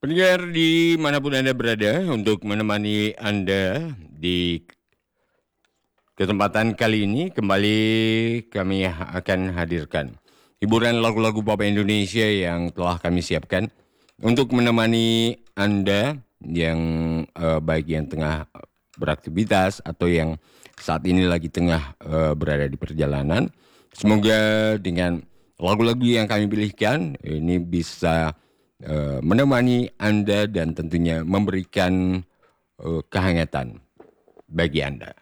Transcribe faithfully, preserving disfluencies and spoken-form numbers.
Pendengar dimanapun Anda berada, untuk menemani Anda di kesempatan kali ini, kembali kami akan hadirkan hiburan lagu-lagu pop Indonesia yang telah kami siapkan untuk menemani Anda yang eh, baik yang tengah beraktivitas atau yang saat ini lagi tengah eh, berada di perjalanan. Semoga dengan lagu-lagu yang kami pilihkan ini bisa eh, menemani Anda dan tentunya memberikan eh, kehangatan bagi Anda.